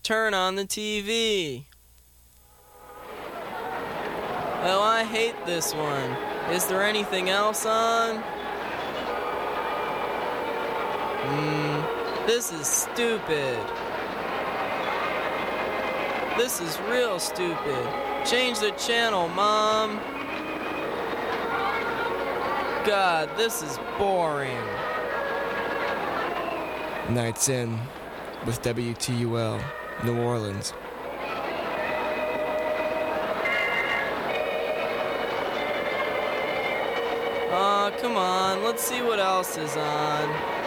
Turn on the TV. Oh, I hate this one. Is there anything else on? This is stupid. This is real stupid. Change the channel, Mom. God, this is boring. Nights In with WTUL, New Orleans. Aw, come on, let's see what else is on.